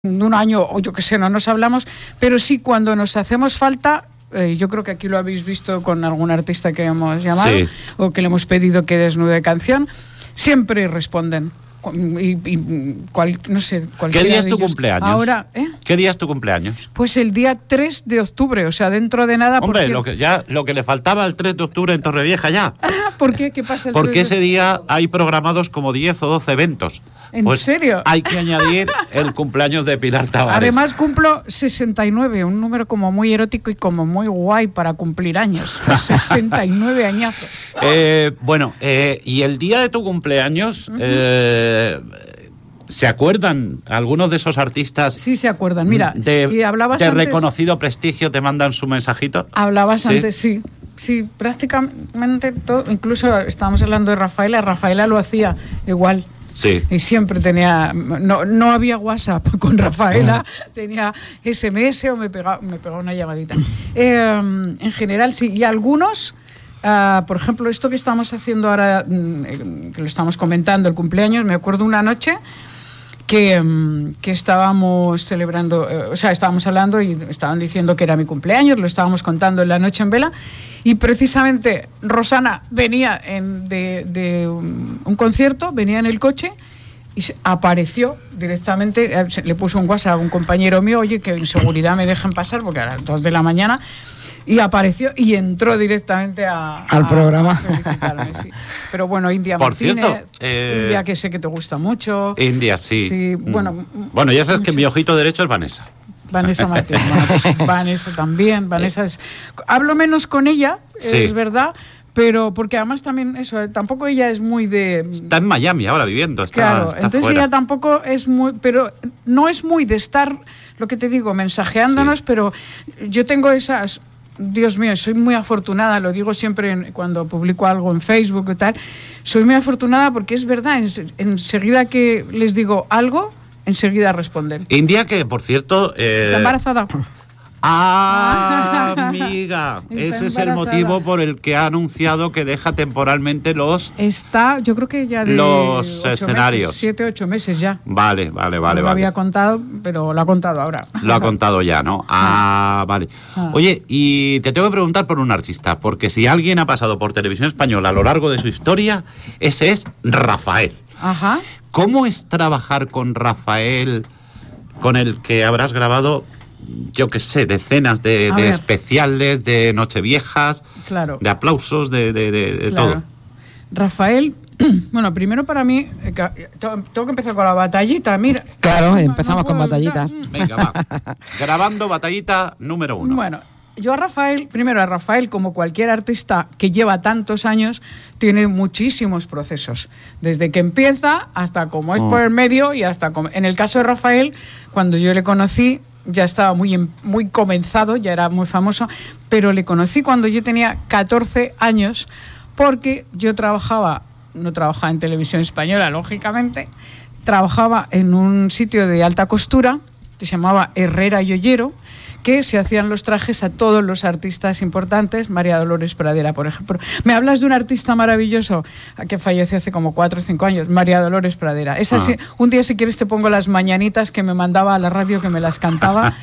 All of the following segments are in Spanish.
un año, o yo qué sé, no nos hablamos, pero sí cuando nos hacemos falta, yo creo que aquí lo habéis visto con algún artista que hemos llamado, sí, o que le hemos pedido que desnude canción, siempre responden. No sé, ¿Qué día es tu cumpleaños? Ahora, ¿Qué día es tu cumpleaños? Pues el día 3 de octubre, o sea, dentro de nada. Hombre, lo que le faltaba el 3 de octubre en Torrevieja ya. ¿Por qué? ¿Qué pasa el 3 de octubre? Porque ese día hay programados como 10 o 12 eventos. ¿En serio? Hay que añadir el cumpleaños de Pilar Tavares. Además cumplo 69, un número como muy erótico y como muy guay para cumplir años. 69 añazos. Y el día de tu cumpleaños, ¿se acuerdan algunos de esos artistas? Sí, se acuerdan. Mira, y hablabas de antes, reconocido prestigio, te mandan su mensajito. Hablabas antes, sí. Sí, prácticamente todo. Incluso estábamos hablando de Rafaela. Rafaela lo hacía igual. Sí. Y siempre tenía, no había WhatsApp con Rafaela, tenía SMS o me pegaba una llamadita. En general sí, y algunos, por ejemplo, esto que estamos haciendo ahora, que lo estamos comentando, el cumpleaños, me acuerdo una noche que estábamos celebrando, estábamos hablando y estaban diciendo que era mi cumpleaños, lo estábamos contando en la noche en vela, y precisamente Rosana venía de un concierto, venía en el coche y apareció directamente, le puso un WhatsApp a un compañero mío, oye, que en seguridad me dejen pasar porque a las 2 de la mañana, y apareció y entró directamente al programa. Sí. Pero bueno, India por Martínez, cierto, India, que sé que te gusta mucho. India, sí. Sí, bueno, ya sabes que mi ojito derecho es Vanessa. Vanessa Martínez. Vanessa también. Vanessa hablo menos con ella, sí, es verdad, pero porque además también eso, tampoco ella es muy de... Está en Miami ahora viviendo, claro, está entonces fuera. Ella tampoco es muy... Pero no es muy de estar, lo que te digo, mensajeándonos, sí, pero yo tengo esas... Dios mío, soy muy afortunada, lo digo siempre cuando publico algo en Facebook y tal, soy muy afortunada porque es verdad, enseguida que les digo algo, enseguida responden. India, que por cierto... ¿Está embarazada? Amiga, ese es el motivo por el que ha anunciado que deja temporalmente yo creo que ya de los escenarios. 7 o 8 meses ya. Vale. No lo había contado, pero lo ha contado ahora. Lo ha contado ya, ¿no? Vale. Oye, y te tengo que preguntar por un artista, porque si alguien ha pasado por Televisión Española a lo largo de su historia, ese es Rafael. Ajá. ¿Cómo es trabajar con Rafael, con el que habrás grabado, yo qué sé, decenas de especiales, de nocheviejas, claro, de aplausos, de claro, todo? Rafael, bueno, primero para mí, tengo que empezar con la batallita, mira. Claro, empezamos con batallitas. Venga, va. Grabando batallita número 1. Bueno, yo a Rafael, como cualquier artista que lleva tantos años, tiene muchísimos procesos. Desde que empieza hasta como es por el medio y hasta... En el caso de Rafael, cuando yo le conocí, ya estaba muy comenzado, ya era muy famoso, pero le conocí cuando yo tenía 14 años, porque yo no trabajaba en Televisión Española, lógicamente, trabajaba en un sitio de alta costura que se llamaba Herrera y Ollero, que se hacían los trajes a todos los artistas importantes, María Dolores Pradera, por ejemplo. Me hablas de un artista maravilloso que falleció hace como 4 o 5 años, María Dolores Pradera. Sí, un día, si quieres, te pongo las mañanitas que me mandaba a la radio, que me las cantaba,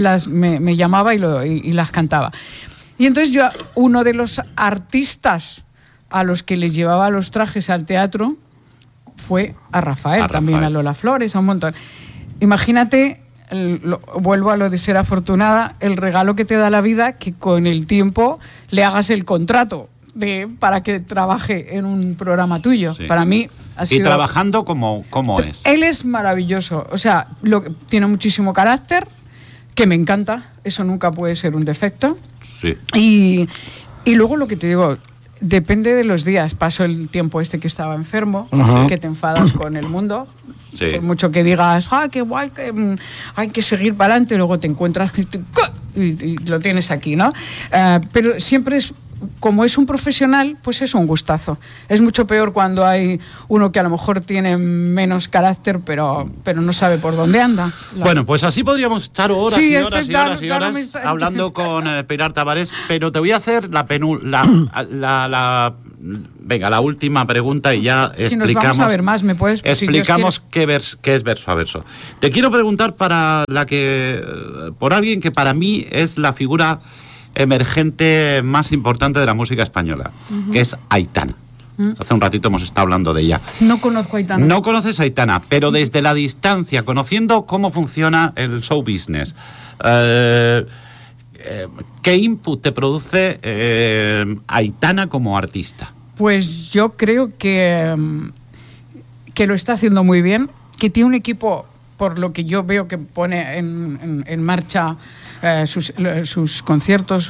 me llamaba y las cantaba. Y entonces yo, uno de los artistas a los que les llevaba los trajes al teatro fue a Rafael, también a Lola Flores, a un montón. Imagínate... vuelvo a lo de ser afortunada, el regalo que te da la vida, que con el tiempo le hagas el contrato para que trabaje en un programa tuyo. Sí. Para mí ha sido... ¿Y trabajando cómo es? Él es maravilloso, o sea, tiene muchísimo carácter, que me encanta, eso nunca puede ser un defecto. Sí. Y luego lo que te digo... Depende de los días. Paso el tiempo que estaba enfermo, que te enfadas con el mundo. Sí. Por mucho que digas, qué guay, que hay que seguir para adelante, luego te encuentras y lo tienes aquí, ¿no? Pero siempre es, como es un profesional, pues es un gustazo. Es mucho peor cuando hay uno que a lo mejor tiene menos carácter, pero no sabe por dónde anda. Bueno, pues así podríamos estar horas y horas hablando con Pilar Tavares, pero te voy a hacer la venga, la última pregunta y ya Si explicamos. nos vamos a ver más, ¿me puedes? Explicamos qué es verso a verso. Te quiero preguntar por alguien que para mí es la figura emergente más importante de la música española, que es Aitana. Hace un ratito hemos estado hablando de ella. No conozco a Aitana. No conoces a Aitana, pero desde la distancia, conociendo cómo funciona el show business, ¿qué input te produce Aitana como artista? Pues yo creo que lo está haciendo muy bien, que tiene un equipo, por lo que yo veo que pone en marcha sus conciertos,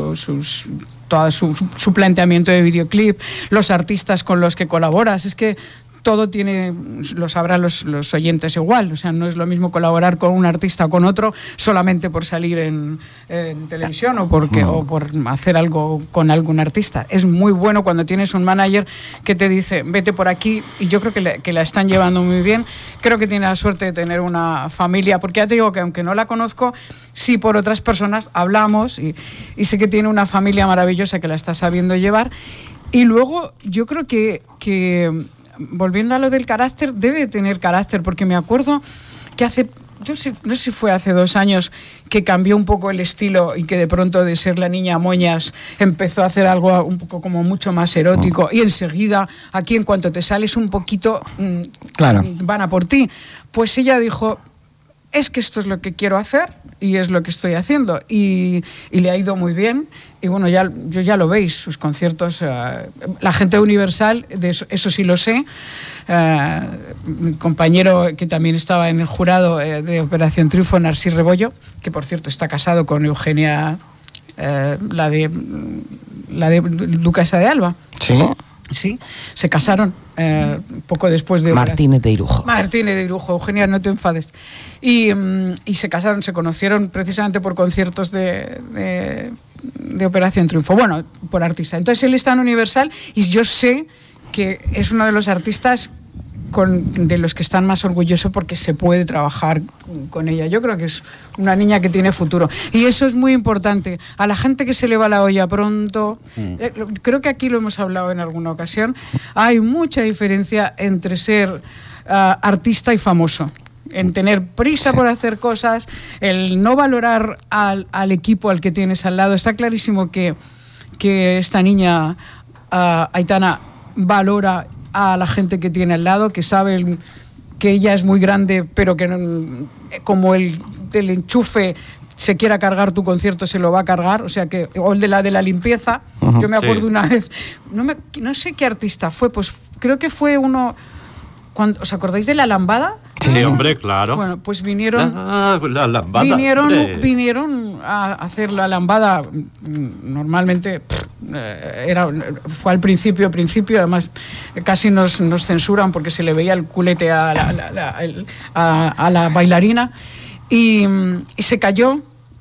todo su planteamiento de videoclip, los artistas con los que colaboras. Es que todo tiene, lo sabrán los oyentes igual, o sea, no es lo mismo colaborar con un artista o con otro solamente por salir en televisión o por hacer algo con algún artista. Es muy bueno cuando tienes un manager que te dice, vete por aquí, y yo creo que la están llevando muy bien. Creo que tiene la suerte de tener una familia, porque ya te digo que aunque no la conozco, sí por otras personas hablamos y sé que tiene una familia maravillosa que la está sabiendo llevar. Y luego yo creo que volviendo a lo del carácter, debe tener carácter, porque me acuerdo que no sé si fue hace 2 años que cambió un poco el estilo y que de pronto de ser la niña moñas empezó a hacer algo un poco como mucho más erótico, y enseguida aquí en cuanto te sales un poquito claro, van a por ti. Pues ella dijo, es que esto es lo que quiero hacer y es lo que estoy haciendo, y le ha ido muy bien. Y bueno, ya lo veis, sus conciertos, la gente de Universal, de eso sí lo sé, mi compañero que también estaba en el jurado de Operación Triunfo, Narcís Rebollo, que por cierto está casado con Eugenia, la de Duquesa de Alba. ¿sí? Sí, se casaron poco después de... Martínez de Irujo. Martínez de Irujo, Eugenia, no te enfades. Y se casaron, se conocieron precisamente por conciertos de Operación Triunfo. Bueno, por artista. Entonces él está en Universal y yo sé que es uno de los artistas de los que están más orgullosos porque se puede trabajar con ella. Yo creo que es una niña que tiene futuro. Y eso es muy importante. A la gente que se le va la olla pronto, creo que aquí lo hemos hablado en alguna ocasión, hay mucha diferencia entre ser artista y famoso. En tener prisa por hacer cosas, el no valorar al equipo al que tienes al lado. Está clarísimo que esta niña, Aitana, valora a la gente que tiene al lado, que sabe que ella es muy grande, pero que como el del enchufe se quiera cargar tu concierto, se lo va a cargar, o sea que, o el de la limpieza. Yo me acuerdo una vez, no sé qué artista fue, pues creo que fue uno, ¿os acordáis de La Lambada? Sí, hombre, claro. Bueno, pues vinieron la lambada, vinieron a hacer la lambada. Normalmente fue al principio, además casi nos censuran porque se le veía el culete a la bailarina, y se cayó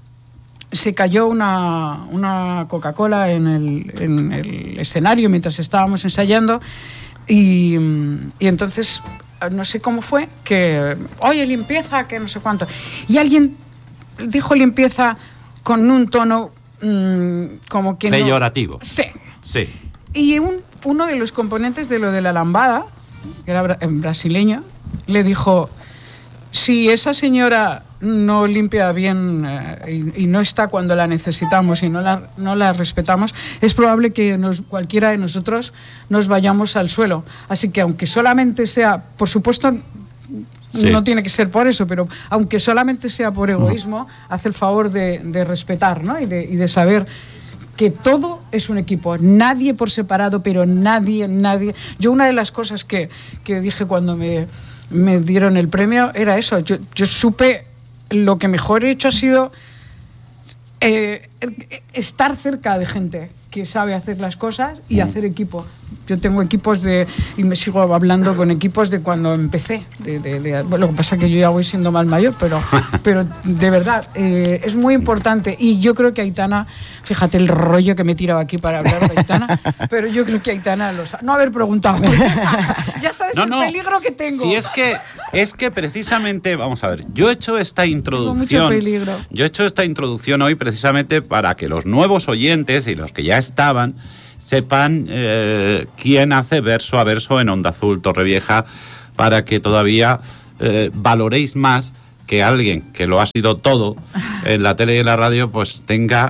una Coca-Cola en el escenario mientras estábamos ensayando, y entonces no sé cómo fue, que oye, limpieza, que no sé cuánto, y alguien dijo limpieza con un tono como que peyorativo. Sí. Y uno de los componentes de lo de la lambada, que era brasileño, le dijo, si esa señora no limpia bien y no está cuando la necesitamos y no la respetamos, es probable que cualquiera de nosotros nos vayamos al suelo. Así que aunque solamente sea, por supuesto, no tiene que ser por eso, pero aunque solamente sea por egoísmo, hace el favor de respetar, ¿no? y de saber que todo es un equipo, nadie por separado, pero nadie. Yo una de las cosas que dije cuando me dieron el premio era eso. Yo supe, lo que mejor he hecho ha sido estar cerca de gente que sabe hacer las cosas y hacer equipo. Yo tengo equipos y me sigo hablando con equipos de cuando empecé. Bueno, lo que pasa es que yo ya voy siendo más mayor, pero de verdad, es muy importante. Y yo creo que Aitana, fíjate el rollo que me he tirado aquí para hablar de Aitana, pero yo creo que Aitana no haber preguntado. Ya sabes el peligro que tengo. Sí, es que precisamente, vamos a ver, yo he hecho esta introducción. Tengo mucho peligro. Yo he hecho esta introducción hoy precisamente para que los nuevos oyentes y los que ya estaban sepan quién hace verso a verso en Onda Azul Torrevieja, para que todavía valoréis más que alguien que lo ha sido todo en la tele y en la radio, pues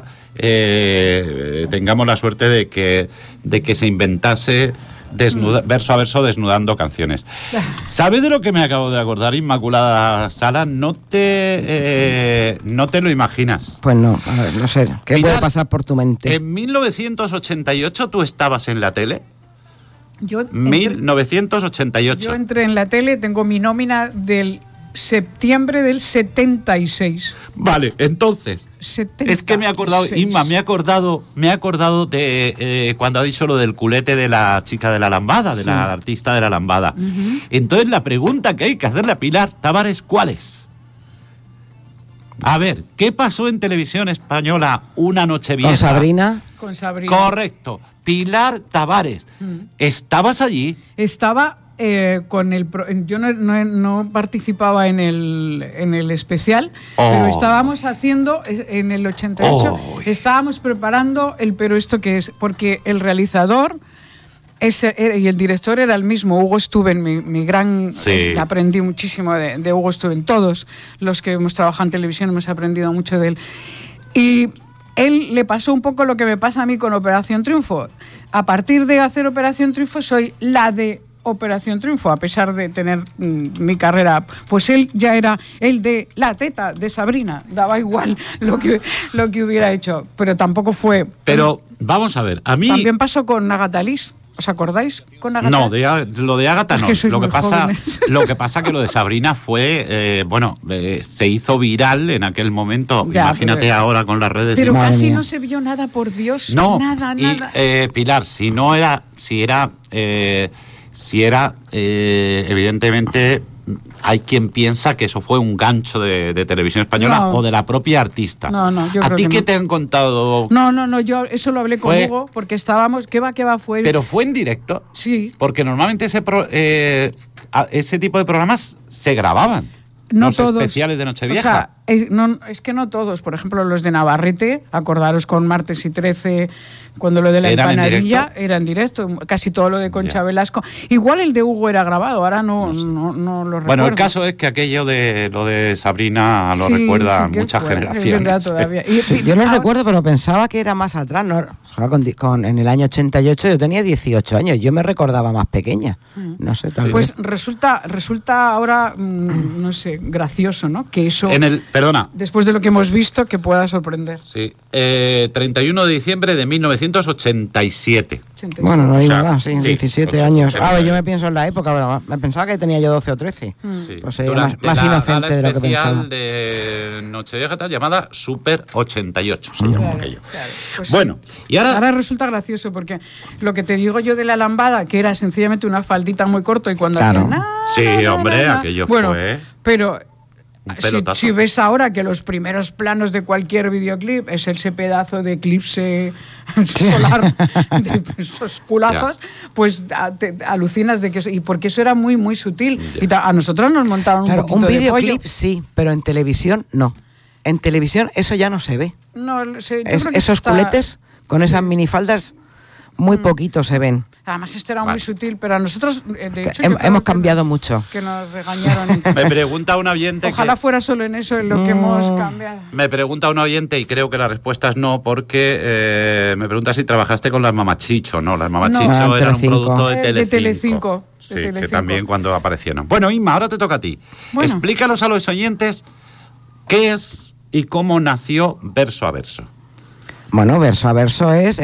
tengamos la suerte de que se inventase verso a verso desnudando canciones. ¿Sabes de lo que me acabo de acordar, Inmaculada Sala? No te lo imaginas. Pues no, a ver, no sé. ¿Qué Pilar, puede pasar por tu mente? ¿En 1988 tú estabas en la tele? Yo 1988. Yo entré en la tele, tengo mi nómina del septiembre del 76. Vale, entonces, 76. Es que me he acordado, Inma, me he acordado de cuando ha dicho lo del culete de la chica de la lambada, de la artista de la lambada. Uh-huh. Entonces la pregunta que hay que hacerle a Pilar Tavares, ¿cuál es? A ver, ¿qué pasó en televisión española una noche vieja? ¿Con Sabrina? Con Sabrina. Correcto. Pilar Tavares. ¿Estabas allí? Estaba con el... Yo no participaba en el especial, pero estábamos haciendo, en el 88, estábamos preparando el Pero esto qué es, porque el realizador y el director era el mismo, Hugo Stuben, mi gran... Sí. Aprendí muchísimo de Hugo Stuben. Todos los que hemos trabajado en televisión hemos aprendido mucho de él. Y él le pasó un poco lo que me pasa a mí con Operación Triunfo. A partir de hacer Operación Triunfo soy la de Operación Triunfo, a pesar de tener mi carrera. Pues él ya era el de la teta de Sabrina, daba igual lo que hubiera hecho, pero tampoco fue... Pero vamos a ver, a mí... También pasó con Agatha Liz. ¿Os acordáis con Agatha? No, lo de Agatha no. Lo que pasa que lo de Sabrina fue, se hizo viral en aquel momento. Ya, imagínate ahora con las redes. Pero casi no se vio nada, por Dios. No, nada. Pilar, si era evidentemente, hay quien piensa que eso fue un gancho de televisión española o de la propia artista. No, yo ¿A creo ti que qué no. te han contado? No, yo eso lo hablé con Hugo, porque estábamos... ¿Qué va? Fue... ¿Pero fue en directo? Sí. Porque normalmente ese tipo de programas se grababan. No los todos. Especiales de Nochevieja. O sea, es que no todos. Por ejemplo, los de Navarrete, acordaros con Martes y 13, cuando lo de la empanadilla era en directo. Casi todo lo de Concha Velasco. Igual el de Hugo era grabado, ahora no lo recuerdo. Bueno, el caso es que aquello de lo de Sabrina lo recuerda muchas generaciones. Todavía. Yo lo recuerdo, pero pensaba que era más atrás. ¿No? En el año 88 yo tenía 18 años. Yo me recordaba más pequeña. No sé, tal vez. Pues resulta ahora, no sé, gracioso, ¿no? Que eso... Perdona. Después de lo que hemos visto, que pueda sorprender. Sí. 31 de diciembre de 1987. Bueno, no hay nada, 17 años. A ver, yo me pienso en la época, pero me pensaba que tenía yo 12 o 13. Sí. Pues sería más inocente de lo que pensaba. De Nochevieja llamada Super 88, se llamó aquello. Claro. Pues bueno, y ahora resulta gracioso, porque lo que te digo yo de la lambada, que era sencillamente una faldita muy corta y cuando claro. Aquello fue... Pero si ves ahora que los primeros planos de cualquier videoclip es ese pedazo de eclipse solar de esos culazos, pues te alucinas de que eso, y porque eso era muy muy sutil. Y a nosotros nos montaron un poquito un de videoclip pollo. sí, pero en televisión no. En televisión eso ya no se ve. No, esos culetes con esas minifaldas muy poquito se ven. Además esto era muy sutil, pero a nosotros, de hecho, hemos cambiado mucho. Que nos regañaron. Me pregunta un oyente... Ojalá fuera solo en eso en lo que hemos cambiado. Me pregunta un oyente, y creo que la respuesta es no, porque me pregunta si trabajaste con las Mamachicho. No, las Mamachicho eran un producto de Telecinco. Sí, que también cuando aparecieron. Bueno, Inma, ahora te toca a ti. Bueno. Explícalos a los oyentes qué es y cómo nació Verso a Verso. Bueno, Verso a Verso es...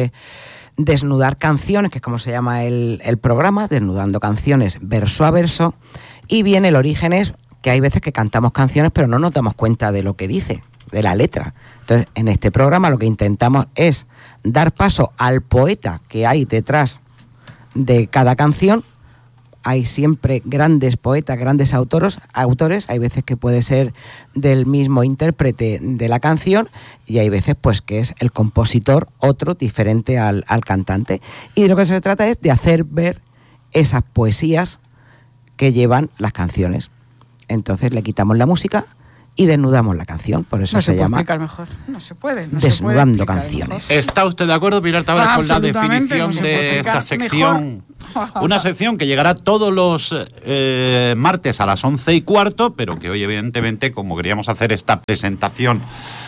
desnudar canciones, que es como se llama el programa, desnudando canciones verso a verso, y bien el origen es que hay veces que cantamos canciones pero no nos damos cuenta de lo que dice, de la letra. Entonces, en este programa lo que intentamos es dar paso al poeta que hay detrás de cada canción. Hay siempre grandes poetas, grandes autores, hay veces que puede ser del mismo intérprete de la canción y hay veces pues que es el compositor otro diferente al cantante. Y de lo que se trata es de hacer ver esas poesías que llevan las canciones. Entonces le quitamos la música y desnudamos la canción, por eso se llama mejor. No se puede. Desnudando canciones. ¿Está usted de acuerdo, Pilar Tavares, con la definición de esta sección? Una sección que llegará todos los martes a las 11:15, pero que hoy, evidentemente, como queríamos hacer esta presentación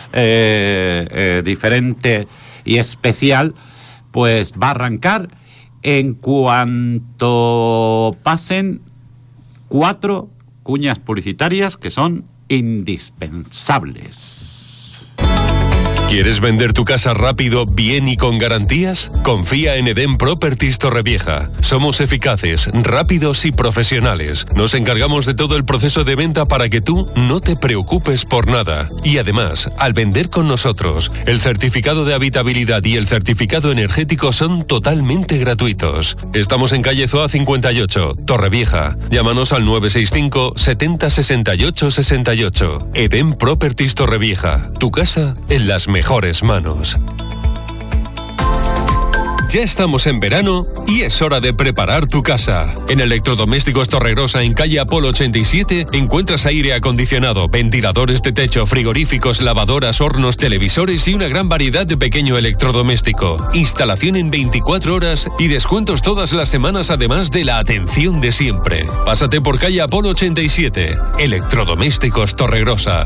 diferente y especial, pues va a arrancar en cuanto pasen 4 cuñas publicitarias que son indispensables. ¿Quieres vender tu casa rápido, bien y con garantías? Confía en Edén Properties Torrevieja. Somos eficaces, rápidos y profesionales. Nos encargamos de todo el proceso de venta para que tú no te preocupes por nada. Y además, al vender con nosotros, el certificado de habitabilidad y el certificado energético son totalmente gratuitos. Estamos en calle Zoa 58, Torrevieja. Llámanos al 965 70 68 68. Edén Properties Torrevieja. Tu casa en las mejores manos. Ya estamos en verano y es hora de preparar tu casa. En Electrodomésticos Torregrosa, en calle Apolo 87, encuentras aire acondicionado, ventiladores de techo, frigoríficos, lavadoras, hornos, televisores y una gran variedad de pequeño electrodoméstico. Instalación en 24 horas y descuentos todas las semanas, además de la atención de siempre. Pásate por calle Apolo 87. Electrodomésticos Torregrosa.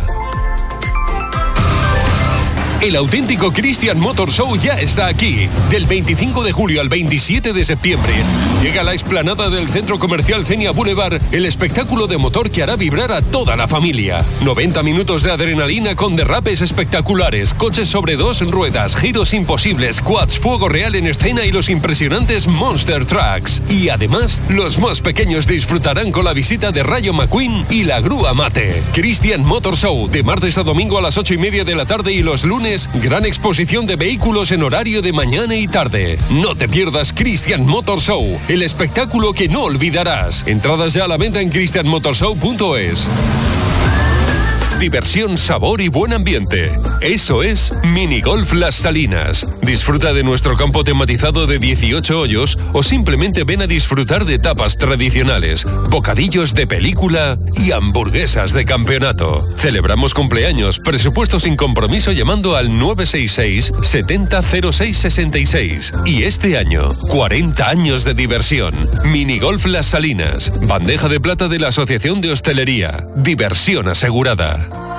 El auténtico Christian Motor Show ya está aquí. Del 25 de julio al 27 de septiembre llega a la explanada del Centro Comercial Cenia Boulevard el espectáculo de motor que hará vibrar a toda la familia. 90 minutos de adrenalina con derrapes espectaculares, coches sobre 2 ruedas, giros imposibles, quads, fuego real en escena y los impresionantes Monster Trucks. Y además, los más pequeños disfrutarán con la visita de Rayo McQueen y la grúa mate. Christian Motor Show, de martes a domingo a las 8:30 de la tarde y los lunes gran exposición de vehículos en horario de mañana y tarde. No te pierdas Christian Motor Show, el espectáculo que no olvidarás. Entradas ya a la venta en christianmotorshow.es. Diversión, sabor y buen ambiente. Eso es Minigolf Las Salinas. Disfruta de nuestro campo tematizado de 18 hoyos o simplemente ven a disfrutar de tapas tradicionales, bocadillos de película y hamburguesas de campeonato. Celebramos cumpleaños, presupuesto sin compromiso llamando al 966 70 06 66. Y este año, 40 años de diversión. Minigolf Las Salinas. Bandeja de plata de la Asociación de Hostelería. Diversión asegurada.